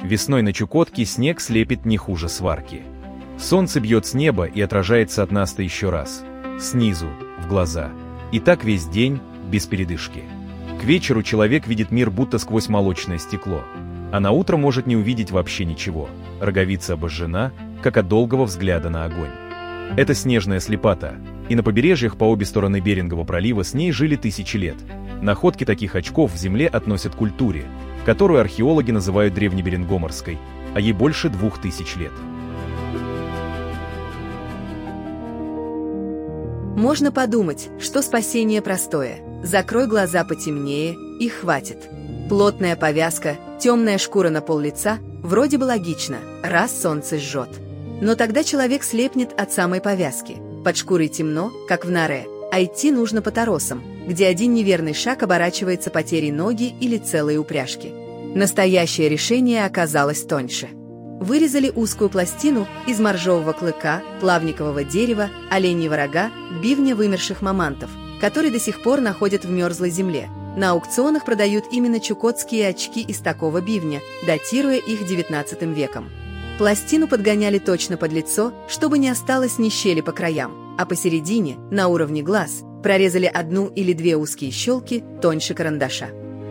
Весной на Чукотке снег слепит не хуже сварки. Солнце бьет с неба и отражается от нас-то еще раз. Снизу, в глаза. И так весь день, без передышки. К вечеру человек видит мир будто сквозь молочное стекло. А на утро может не увидеть вообще ничего. Роговица обожжена, как от долгого взгляда на огонь. Это снежная слепота. И на побережьях по обе стороны Берингового пролива с ней жили тысячи лет. Находки таких очков в земле относят к культуре, которую археологи называют древнеберенгоморской, а ей больше 2000 лет. Можно подумать, что спасение простое. Закрой глаза потемнее, и хватит. Плотная повязка, темная шкура на пол лица – вроде бы логично, раз солнце жжет. Но тогда человек слепнет от самой повязки. Под шкурой темно, как в норе, а идти нужно по торосам, где один неверный шаг оборачивается потерей ноги или целой упряжки. Настоящее решение оказалось тоньше. Вырезали узкую пластину из моржового клыка, плавникового дерева, оленьего рога, бивня вымерших мамантов, которые до сих пор находят в мерзлой земле. На аукционах продают именно чукотские очки из такого бивня, датируя их XIX веком. Пластину подгоняли точно под лицо, чтобы не осталось ни щели по краям, а посередине, на уровне глаз, прорезали одну или две узкие щелки тоньше карандаша.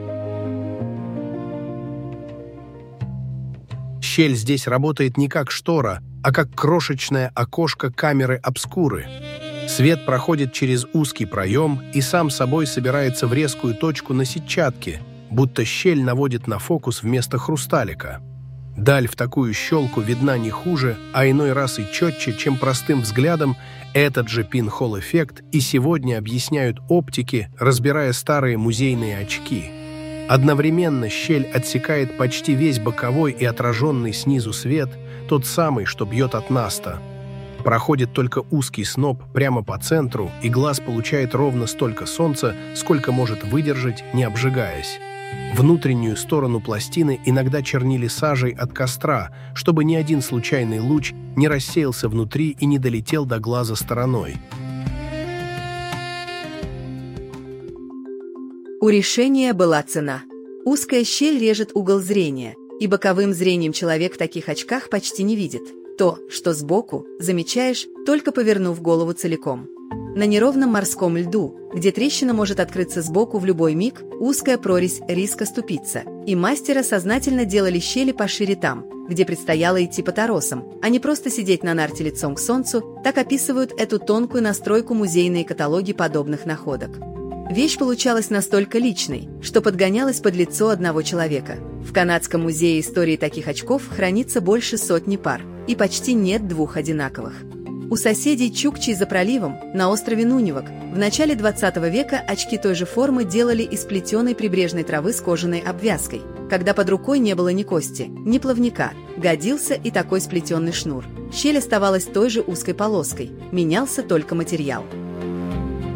Щель здесь работает не как штора, а как крошечное окошко камеры обскуры. Свет проходит через узкий проем и сам собой собирается в резкую точку на сетчатке, будто щель наводит на фокус вместо хрусталика. Даль в такую щелку видна не хуже, а иной раз и четче, чем простым взглядом. Этот же пинхолл-эффект и сегодня объясняют оптики, разбирая старые музейные очки. Одновременно щель отсекает почти весь боковой и отраженный снизу свет, тот самый, что бьет от наста. Проходит только узкий сноп прямо по центру, и глаз получает ровно столько солнца, сколько может выдержать, не обжигаясь. Внутреннюю сторону пластины иногда чернили сажей от костра, чтобы ни один случайный луч не рассеялся внутри и не долетел до глаза стороной. У решения была цена. Узкая щель режет угол зрения, и боковым зрением человек в таких очках почти не видит. То, что сбоку, замечаешь, только повернув голову целиком. На неровном морском льду, где трещина может открыться сбоку в любой миг, узкая прорезь риска оступиться, и мастера сознательно делали щели пошире там, где предстояло идти по торосам, а не просто сидеть на нарте лицом к солнцу. Так описывают эту тонкую настройку музейные каталоги подобных находок. Вещь получалась настолько личной, что подгонялась под лицо одного человека. В Канадском музее истории таких очков хранится больше 100 пар, и почти нет двух одинаковых. У соседей Чукчей за проливом, на острове Нунивак, в начале 20 века очки той же формы делали из плетеной прибрежной травы с кожаной обвязкой. Когда под рукой не было ни кости, ни плавника, годился и такой сплетенный шнур. Щель оставалась той же узкой полоской, менялся только материал.